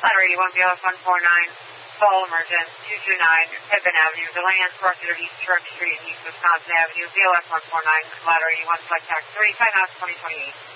Ladder 81, BLS 149, fall emergence, 229, Pippin Avenue, DeLand, Crossed East Church Street, East Wisconsin Avenue, BLS 149, Ladder 81, flight tax 35 knots, 2028.